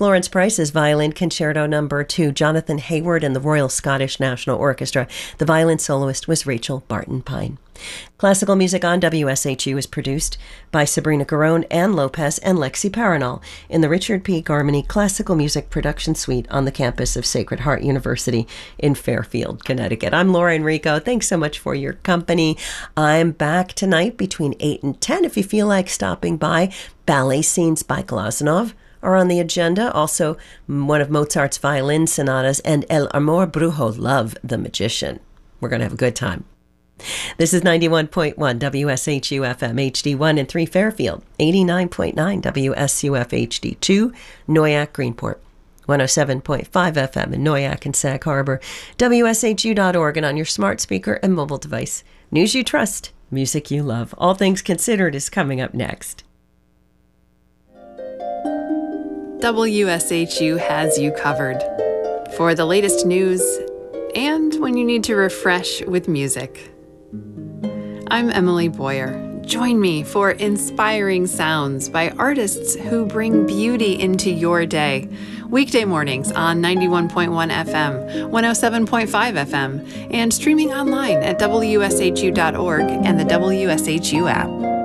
Florence Price's Violin Concerto No. 2, Jonathan Hayward and the Royal Scottish National Orchestra. The violin soloist was Rachel Barton Pine. Classical music on WSHU is produced by Sabrina Garone, Ann Lopez, and Lexi Paranol in the Richard P. Garmany Classical Music Production Suite on the campus of Sacred Heart University in Fairfield, Connecticut. I'm Laura Enrico. Thanks so much for your company. I'm back tonight between 8 and 10 if you feel like stopping by. Ballet Scenes by Glazunov are on the agenda. Also, one of Mozart's violin sonatas and El Amor Brujo, Love the Magician. We're going to have a good time. This is 91.1 WSHU FM HD1 in 3 Fairfield, 89.9 WSUF HD2, Noyak, Greenport, 107.5 FM in Noyak and Sag Harbor, WSHU.org, and on your smart speaker and mobile device. News you trust, music you love. All Things Considered is coming up next. WSHU has you covered for the latest news and when you need to refresh with music. I'm Emily Boyer. Join me for Inspiring Sounds by artists who bring beauty into your day. Weekday mornings on 91.1 FM, 107.5 FM, and streaming online at WSHU.org and the WSHU app.